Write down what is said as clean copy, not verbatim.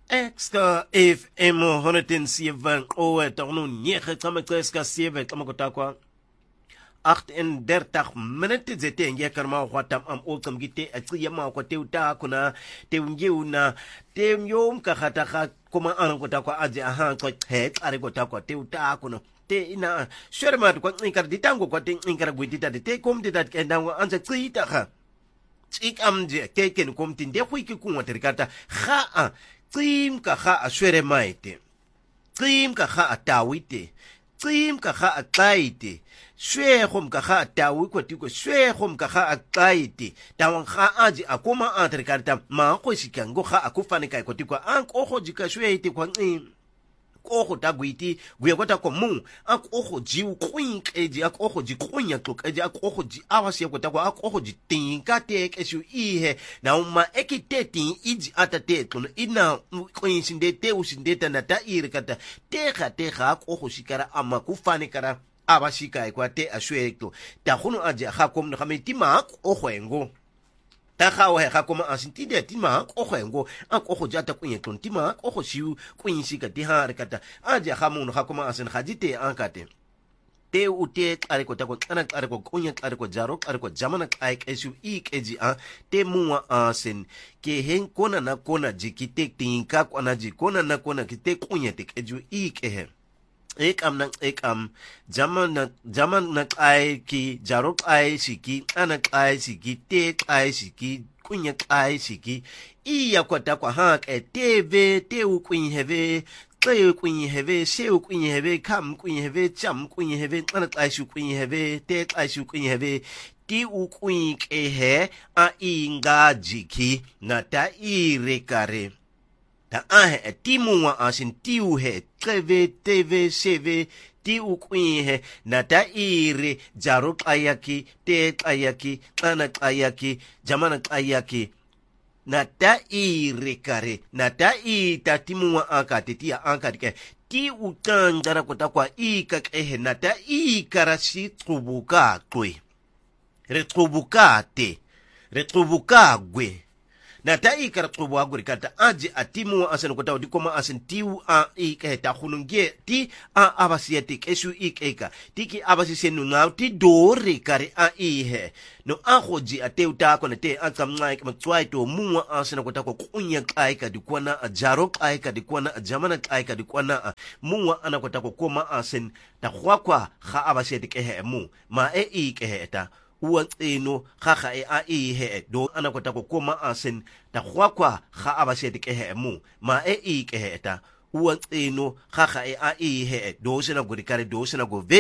Extra FM 107 tonu 9 kama kreska 7 kama kotakwa 38 minute zete nge karma watam am ultam gite atsiya ma ko teuta kuna teungeuna temyom ka khata kuma an kotakwa aje aha ko het are kotakwa teuta kuna te ina sherma ko inkar ditango ko te inkar gwidita te kom te dat kendango anja tsita kha tsik amje keken kom tin de khwiki kunwa terikata kha Tsim ka kha a swere maite. Tsim ka kha a tawite. Tsim ka kha a tlaite. Swehom ka kha a tawi kwa tiko. Swehom ka kha a tlaite. Tawang kha aji akuma antre karta. Ma ako shikango kha akufane kai kwa tiko. Ank oho jika swehite kwa oho tagwiti guyagota ko mu ak oho ji kwink eji ak oho ji kunya tok eji ak oho ji awasi ko takwa ak oho ji tinka tek esu ihe na uma ekiteti iji atate tun ina kwinshinde te usinde na ta irkata teha ak oho shikara ama kufane kara abashika kwa te ashwekto ta khunu aje khakom no khametima ak oho engo ta khawa ha koma asintide tima okhengo akho jata kunyeton tima okho shiu kunyishika tihar kata aje khamun khakoma asin khajite ankate te ute klare ko tako kana klare ko kunya klare ko jaro klare ko jamana like esu eji a te muwa asin ke hen kona na kona jikite tinka kona jikona na kona kite kunya tek eju he ekam jaman na kai ki jaro kai siki ana kai siki te kai siki kunya kai siki iya kwata kwa hak teve te ukwin heve te ukwin heve se ukwin heve kam ukwin heve cham ukwin heve ana kai shu ukwin heve te kai shu ukwin heve ti ukwin he a inga jiki na ta irekare ta ahe timuwa asin tiu he treve tv seve ti ukwin he na ta ire jaro ayaki te ayaki ana ayaki jamana ayaki na ta ire kare na ta ita timuwa akate tia ankate ti utangara kotakwa ika na ta ikara si trubuka kwe retrubuka gwe na ta ikara tsobo aguri kata aje atimu asen kota dikoma asen tiu a iketa khununge ti a abasietik esu ikeka tiki abasisenu ngau ti dore kare a ihe no ahoji ateuta ko na te akamngai kamatswai to muwa asen kota ko kunya kaika dikwana ajaro kaika dikwana jamana kaika dikwana muwa ana kota ko koma asen ta khwakwa kha abasietik ehe mu ma ikeheta uwan tseno kha a ihe do ana kwata ko koma asin ta khwakwa kha abashe dike mu ma ikeheta uwan tseno kha a ihe do sina gurikare do sina go